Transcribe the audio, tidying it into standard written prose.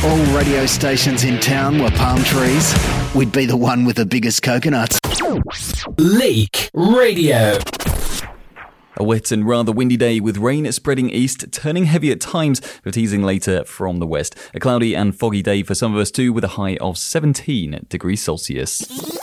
all radio stations in town were palm trees, we'd be the one with the biggest coconuts. Leak Radio. A wet and rather windy day with rain spreading east, turning heavy at times, but easing later from the west. A cloudy and foggy day for some of us too, with a high of 17 degrees Celsius.